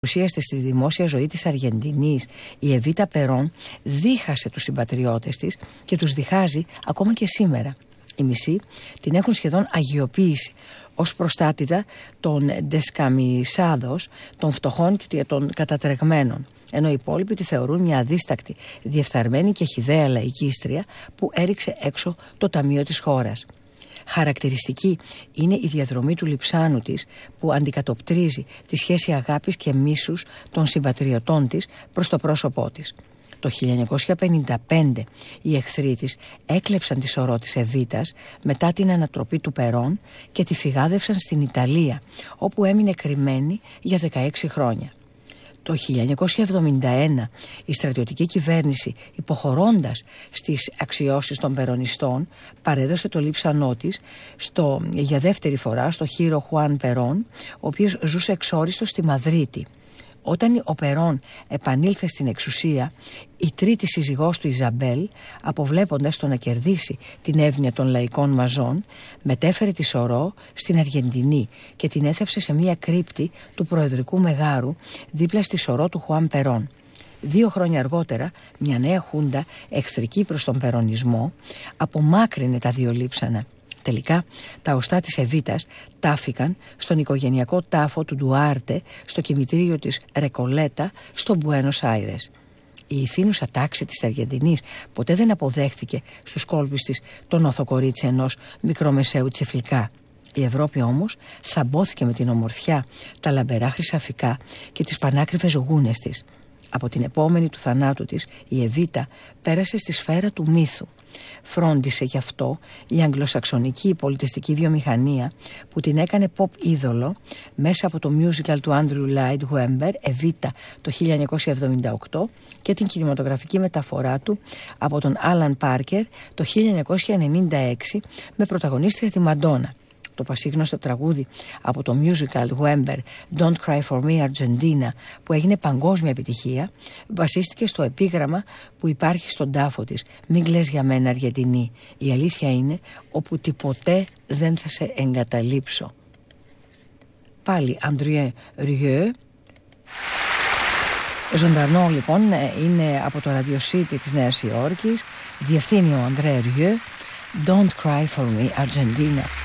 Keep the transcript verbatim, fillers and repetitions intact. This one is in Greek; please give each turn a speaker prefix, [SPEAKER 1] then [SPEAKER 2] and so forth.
[SPEAKER 1] Ουσίαστε στη δημόσια ζωή της Αργεντινής, η Εβίτα Περόν δίχασε τους συμπατριώτες της και τους διχάζει ακόμα και σήμερα. Οι μισοί την έχουν σχεδόν αγιοποιήσει ως προστάτητα των ντεσκαμισάδος, των φτωχών και των κατατρεγμένων, ενώ οι υπόλοιποι τη θεωρούν μια αδίστακτη, διεφθαρμένη και χυδαία λαϊκίστρια που έριξε έξω το ταμείο της χώρας. Χαρακτηριστική είναι η διαδρομή του λειψάνου της που αντικατοπτρίζει τη σχέση αγάπης και μίσους των συμπατριωτών της προς το πρόσωπό της. Το χίλια εννιακόσια πενήντα πέντε οι εχθροί της έκλεψαν τη σωρό της Εβίτας μετά την ανατροπή του Περόν και τη φυγάδευσαν στην Ιταλία, όπου έμεινε κρυμμένη για δεκαέξι χρόνια. Το χίλια εννιακόσια εβδομήντα ένα η στρατιωτική κυβέρνηση, υποχωρώντας στις αξιώσεις των περονιστών, παρέδωσε το λείψανό της στο, για δεύτερη φορά στο χείρο Χουάν Περόν, ο οποίος ζούσε εξόριστο στη Μαδρίτη. Όταν ο Περόν επανήλθε στην εξουσία, η τρίτη σύζυγός του Ιζαμπέλ, αποβλέποντας το να κερδίσει την εύνοια των λαϊκών μαζών, μετέφερε τη σωρό στην Αργεντινή και την έθεψε σε μια κρύπτη του προεδρικού μεγάρου δίπλα στη σωρό του Χουάν Περόν. Δύο χρόνια αργότερα, μια νέα χούντα, εχθρική προς τον περονισμό, απομάκρυνε τα δύο λείψανα. Τελικά, τα οστά της Εβίτας τάφηκαν στον οικογενειακό τάφο του Ντουάρτε, στο κημητήριο της Ρεκολέτα, στο Μπουένος Άιρες. Η ηθήνουσα τάξη της Αργεντινής ποτέ δεν αποδέχθηκε στους κόλπους της τον οθοκορίτσι ενός μικρομεσαίου τσιφλικά. Η Ευρώπη όμως θαμπόθηκε με την ομορφιά, τα λαμπερά χρυσαφικά και τις πανάκριβες γούνες της. Από την επόμενη του θανάτου της, η Εβίτα πέρασε στη σφαίρα του μύθου. Φρόντισε γι' αυτό η αγγλοσαξονική πολιτιστική βιομηχανία που την έκανε pop είδωλο μέσα από το musical του Andrew Lloyd Webber, Εβίτα, το χίλια εννιακόσια εβδομήντα οκτώ, και την κινηματογραφική μεταφορά του από τον Άλαν Πάρκερ το χίλια εννιακόσια ενενήντα έξι με πρωταγωνίστρια τη Μαντόνα. Το πασίγνωστο τραγούδι από το musical Webber Don't Cry For Me Argentina, που έγινε παγκόσμια επιτυχία, βασίστηκε στο επίγραμμα που υπάρχει στον τάφο της: «Μην κλαις για μένα Αργεντινή, η αλήθεια είναι όπου τίποτε δεν θα σε εγκαταλείψω». Πάλι André Rieu. Ζωντανό λοιπόν είναι από το Radio City της Νέας Υόρκης. Διευθύνει ο André Rieu. Don't Cry For Me Argentina.